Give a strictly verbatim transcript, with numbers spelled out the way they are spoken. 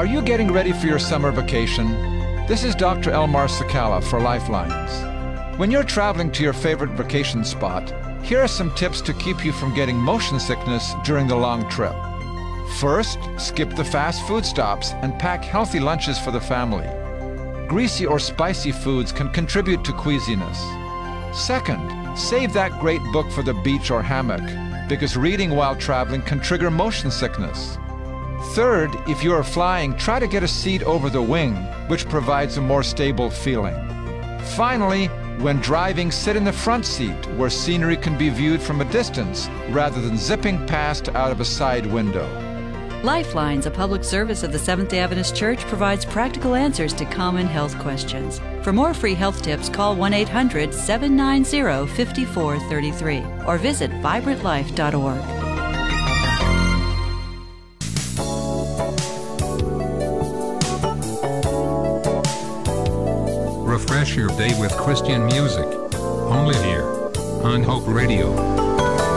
Are you getting ready for your summer vacation? This is Doctor Elmar Sakala for Lifelines. When you're traveling to your favorite vacation spot, here are some tips to keep you from getting motion sickness during the long trip. First, skip the fast food stops and pack healthy lunches for the family. Greasy or spicy foods can contribute to queasiness. Second, save that great book for the beach or hammock, because reading while traveling can trigger motion sickness. Third, if you are flying, try to get a seat over the wing, which provides a more stable feeling. Finally, when driving, sit in the front seat, where scenery can be viewed from a distance, rather than zipping past out of a side window. Lifelines, a public service of the Seventh-day Adventist Church, provides practical answers to common health questions. For more free health tips, call one eight hundred, seven nine zero, five four three three or visit vibrant life dot org. Refresh your day with Christian music. Only here on Hope Radio.